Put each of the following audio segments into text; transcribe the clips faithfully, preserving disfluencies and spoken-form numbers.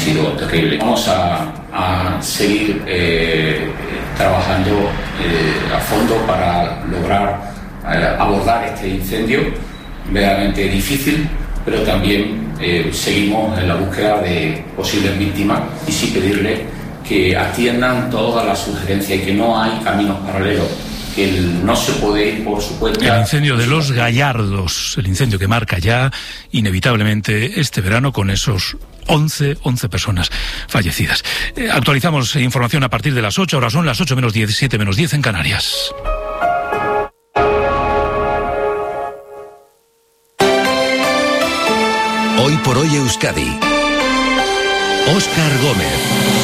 sido terrible. Vamos a, a seguir eh, trabajando eh, a fondo para lograr eh, abordar este incendio, verdaderamente difícil, pero también eh, seguimos en la búsqueda de posibles víctimas y sí pedirle que atiendan todas las sugerencias y que no hay caminos paralelos, que el, no se puede ir por su cuenta. El incendio de Los Gallardos, el incendio que marca ya inevitablemente este verano con esos once, once personas fallecidas. Eh, actualizamos información a partir de las ocho, ahora son las ocho menos diez, siete menos diez en Canarias. Hoy por hoy Euskadi. Óscar Gómez.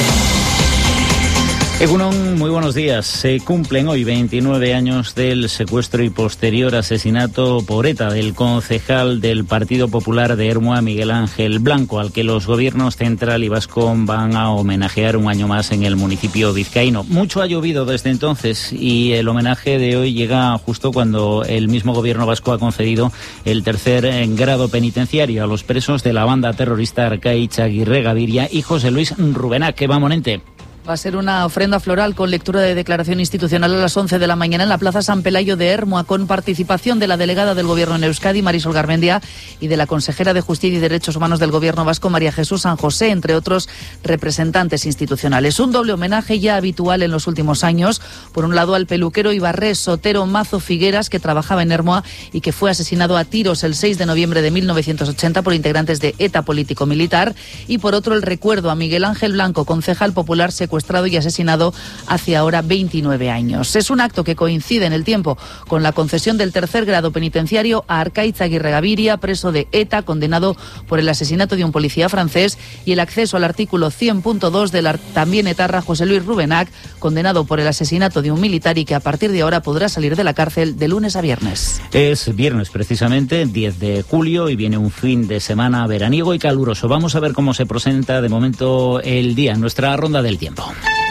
Egunon, muy buenos días. Se cumplen hoy veintinueve años del secuestro y posterior asesinato por ETA del concejal del Partido Popular de Ermua, Miguel Ángel Blanco, al que los gobiernos central y vasco van a homenajear un año más en el municipio vizcaíno. Mucho ha llovido desde entonces y el homenaje de hoy llega justo cuando el mismo gobierno vasco ha concedido el tercer grado penitenciario a los presos de la banda terrorista Arkaitz Aguirre Gaviria y José Luis Rubenac. Eva Monente. Va a ser una ofrenda floral con lectura de declaración institucional a las once de la mañana en la Plaza San Pelayo de Ermua, con participación de la delegada del Gobierno en Euskadi, Marisol Garmendia, y de la consejera de Justicia y Derechos Humanos del Gobierno vasco, María Jesús San José, entre otros representantes institucionales. Un doble homenaje ya habitual en los últimos años. Por un lado, al peluquero ibarrés Sotero Mazo Figueras, que trabajaba en Ermua y que fue asesinado a tiros el seis de noviembre de mil novecientos ochenta por integrantes de ETA político-militar. Y por otro, el recuerdo a Miguel Ángel Blanco, concejal popular secuestrado y asesinado hace ahora veintinueve años. Es un acto que coincide en el tiempo con la concesión del tercer grado penitenciario a Arkaitz Aguirre Gaviria, preso de ETA, condenado por el asesinato de un policía francés, y el acceso al artículo cien punto dos del también etarra José Luis Rubenac, condenado por el asesinato de un militar y que a partir de ahora podrá salir de la cárcel de lunes a viernes. Es viernes precisamente, diez de julio, y viene un fin de semana veraniego y caluroso. Vamos a ver cómo se presenta de momento el día en nuestra ronda del tiempo.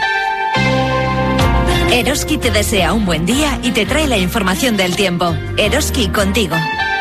Eroski te desea un buen día y te trae la información del tiempo. Eroski contigo.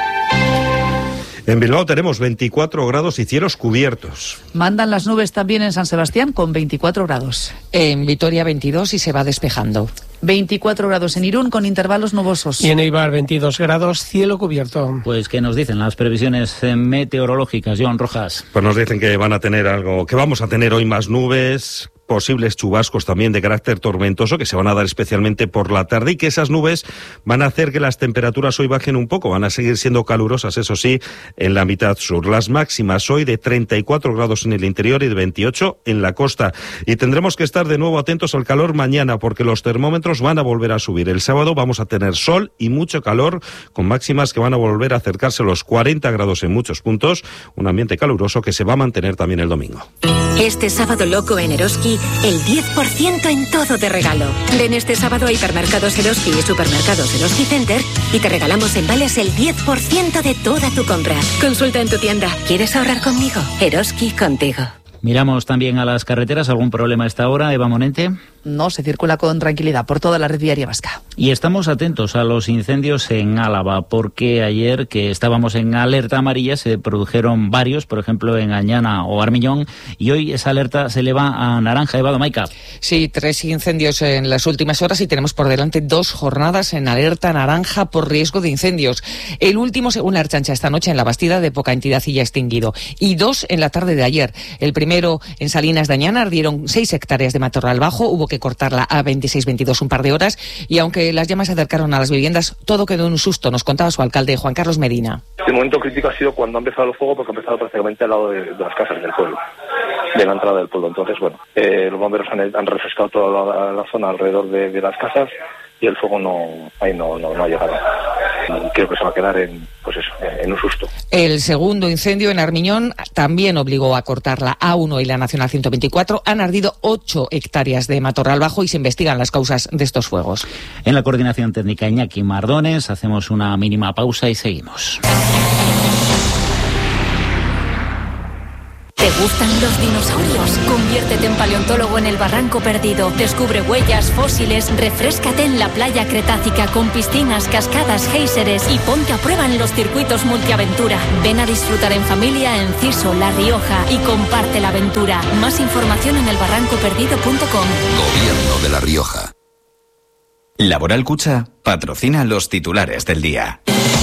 En Bilbao tenemos veinticuatro grados y cielos cubiertos. Mandan las nubes también en San Sebastián con veinticuatro grados. En Vitoria veintidós y se va despejando. veinticuatro grados en Irún con intervalos nubosos. Y en Eibar veintidós grados, cielo cubierto. Pues, ¿qué nos dicen las previsiones meteorológicas, Joan Rojas? Pues nos dicen que van a tener algo, que vamos a tener hoy más nubes, posibles chubascos también de carácter tormentoso que se van a dar especialmente por la tarde, y que esas nubes van a hacer que las temperaturas hoy bajen un poco, van a seguir siendo calurosas, eso sí, en la mitad sur. Las máximas hoy de treinta y cuatro grados en el interior y de veintiocho en la costa. Y tendremos que estar de nuevo atentos al calor mañana, porque los termómetros van a volver a subir. El sábado vamos a tener sol y mucho calor, con máximas que van a volver a acercarse a los cuarenta grados en muchos puntos, un ambiente caluroso que se va a mantener también el domingo. Este sábado loco en Eroski, el diez por ciento en todo de regalo. Ven este sábado a Hipermercados Eroski y Supermercados Eroski Center y te regalamos en vales el diez por ciento de toda tu compra. Consulta en tu tienda. ¿Quieres ahorrar conmigo? Eroski contigo. Miramos también a las carreteras. ¿Algún problema a esta hora, Eva Monente? No, se circula con tranquilidad por toda la red viaria vasca. Y estamos atentos a los incendios en Álava, porque ayer, que estábamos en alerta amarilla, se produjeron varios, por ejemplo en Añana o Armiñón, y hoy esa alerta se eleva a naranja. Eva Domaica. Sí, tres incendios en las últimas horas y tenemos por delante dos jornadas en alerta naranja por riesgo de incendios. El último, según la Ertzaintza, esta noche en la Bastida, de poca entidad y ya extinguido. Y dos en la tarde de ayer. El primero en Salinas de Añana, ardieron seis hectáreas de matorral bajo, hubo que cortarla a veintiséis veintidós un par de horas, y aunque las llamas se acercaron a las viviendas, todo quedó en un susto, nos contaba su alcalde Juan Carlos Medina. El momento crítico ha sido cuando ha empezado el fuego, porque ha empezado prácticamente al lado de, de las casas del pueblo, de la entrada del pueblo. Entonces, bueno, eh, los bomberos han, han refrescado toda la, la zona alrededor de, de las casas, y el fuego no ahí no, no, no ha llegado. Y creo que se va a quedar en, pues eso, en un susto. El segundo incendio en Armiñón también obligó a cortar la A uno y la Nacional ciento veinticuatro. Han ardido ocho hectáreas de matorral bajo y se investigan las causas de estos fuegos. En la coordinación técnica, Iñaki Mardones. Hacemos una mínima pausa y seguimos. ¿Te gustan los dinosaurios? Conviértete en paleontólogo en el Barranco Perdido. Descubre huellas, fósiles, refréscate en la playa cretácica con piscinas, cascadas, géiseres y ponte a prueba en los circuitos multiaventura. Ven a disfrutar en familia en Ciso, La Rioja y comparte la aventura. Más información en el barranco perdido punto com. Gobierno de La Rioja. Laboral Cucha patrocina los titulares del día.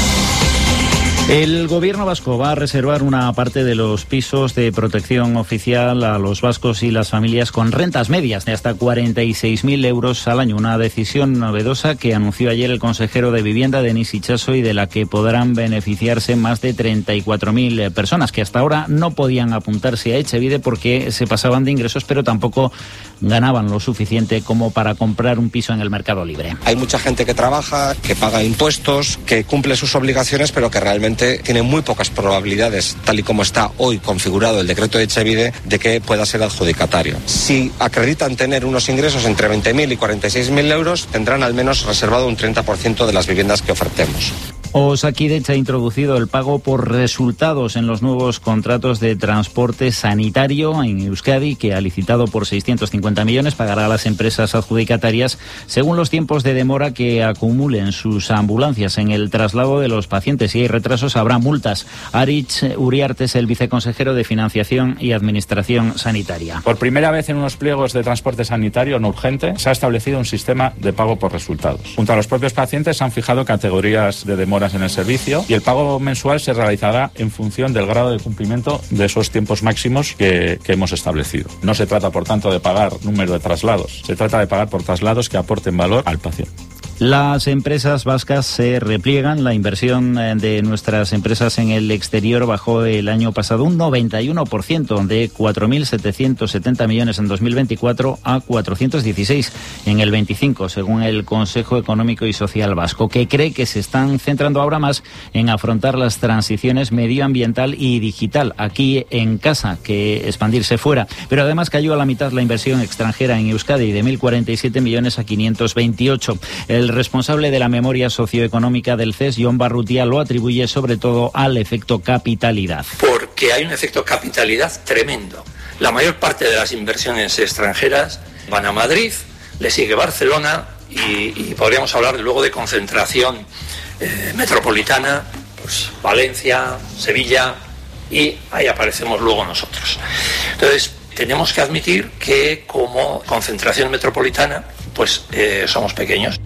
El gobierno vasco va a reservar una parte de los pisos de protección oficial a los vascos y las familias con rentas medias de hasta cuarenta y seis mil euros al año. Una decisión novedosa que anunció ayer el consejero de Vivienda, Denis Itxaso, y de la que podrán beneficiarse más de treinta y cuatro mil personas que hasta ahora no podían apuntarse a Etxebide porque se pasaban de ingresos, pero tampoco ganaban lo suficiente como para comprar un piso en el mercado libre. Hay mucha gente que trabaja, que paga impuestos, que cumple sus obligaciones, pero que realmente tiene muy pocas probabilidades, tal y como está hoy configurado el decreto de Etxebide, de que pueda ser adjudicatario. Si acreditan tener unos ingresos entre veinte mil y cuarenta y seis mil euros, tendrán al menos reservado un treinta por ciento de las viviendas que ofertemos. Osakidetza ha introducido el pago por resultados en los nuevos contratos de transporte sanitario en Euskadi, que ha licitado por seiscientos cincuenta millones, pagará a las empresas adjudicatarias según los tiempos de demora que acumulen sus ambulancias en el traslado de los pacientes. Si hay retrasos, habrá multas. Aritz Uriarte es el viceconsejero de Financiación y Administración Sanitaria. Por primera vez en unos pliegos de transporte sanitario no urgente se ha establecido un sistema de pago por resultados. Junto a los propios pacientes se han fijado categorías de demora en el servicio y el pago mensual se realizará en función del grado de cumplimiento de esos tiempos máximos que, que hemos establecido. No se trata, por tanto, de pagar número de traslados, se trata de pagar por traslados que aporten valor al paciente. Las empresas vascas se repliegan. La inversión de nuestras empresas en el exterior bajó el año pasado un noventa y uno por ciento, de cuatro mil setecientos setenta millones en dos mil veinticuatro a cuatrocientos dieciséis en el veinticinco, según el Consejo Económico y Social Vasco, que cree que se están centrando ahora más en afrontar las transiciones medioambiental y digital aquí en casa que expandirse fuera. Pero además cayó a la mitad la inversión extranjera en Euskadi, de mil cuarenta y siete millones a quinientos veintiocho. El responsable de la memoria socioeconómica del C E S, Jon Barrutia, lo atribuye sobre todo al efecto capitalidad. Porque hay un efecto capitalidad tremendo. La mayor parte de las inversiones extranjeras van a Madrid, le sigue Barcelona y, y podríamos hablar luego de concentración eh, metropolitana, pues Valencia, Sevilla, y ahí aparecemos luego nosotros. Entonces, tenemos que admitir que como concentración metropolitana, pues eh, somos pequeños.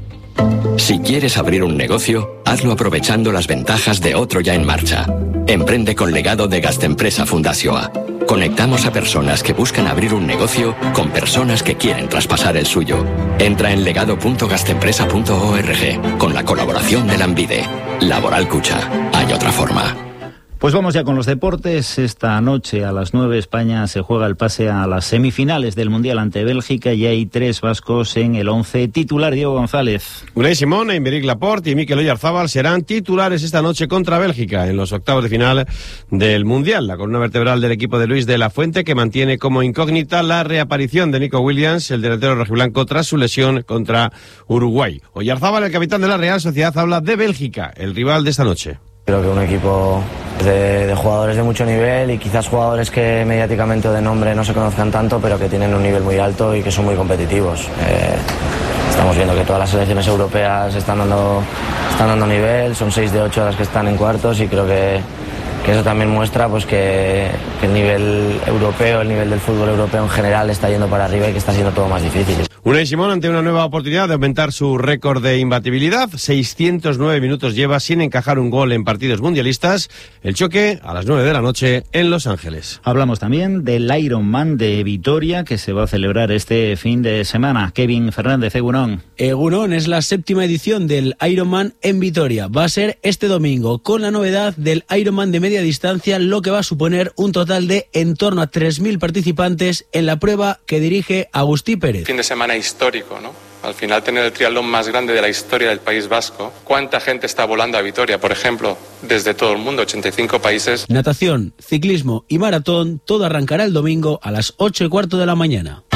Si quieres abrir un negocio, hazlo aprovechando las ventajas de otro ya en marcha. Emprende con legado de Gastempresa Fundazioa. Conectamos a personas que buscan abrir un negocio con personas que quieren traspasar el suyo. Entra en legado punto gastempresa punto org con la colaboración de Lanbide. Laboral Cucha. Hay otra forma. Pues vamos ya con los deportes. Esta noche a las nueve España se juega el pase a las semifinales del Mundial ante Bélgica y hay tres vascos en el once titular. Diego González. Unai Simón, Aymeric Laporte y Mikel Oyarzabal serán titulares esta noche contra Bélgica en los octavos de final del Mundial. La columna vertebral del equipo de Luis de la Fuente, que mantiene como incógnita la reaparición de Nico Williams, el delantero rojiblanco, tras su lesión contra Uruguay. Oyarzabal, el capitán de la Real Sociedad, habla de Bélgica, el rival de esta noche. Creo que un equipo de, de jugadores de mucho nivel y quizás jugadores que mediáticamente o de nombre no se conozcan tanto, pero que tienen un nivel muy alto y que son muy competitivos. Eh, estamos viendo que todas las selecciones europeas están dando, están dando nivel, son seis de ocho las que están en cuartos y creo que, que eso también muestra pues que, que el nivel europeo, el nivel del fútbol europeo en general está yendo para arriba y que está siendo todo más difícil. Unai Simón ante una nueva oportunidad de aumentar su récord de imbatibilidad. seiscientos nueve minutos lleva sin encajar un gol en partidos mundialistas. El choque a las nueve de la noche en Los Ángeles. Hablamos también del Ironman de Vitoria, que se va a celebrar este fin de semana. Kevin Fernández, Egunon. Egunon, es la séptima edición del Ironman en Vitoria. Va a ser este domingo, con la novedad del Ironman de media distancia, lo que va a suponer un total de en torno a tres mil participantes en la prueba que dirige Agustí Pérez. Fin de semana histórico, ¿no? Al final tener el triatlón más grande de la historia del País Vasco. ¿Cuánta gente está volando a Vitoria, por ejemplo, desde todo el mundo, ochenta y cinco países? Natación, ciclismo y maratón, todo arrancará el domingo a las ocho y cuarto de la mañana.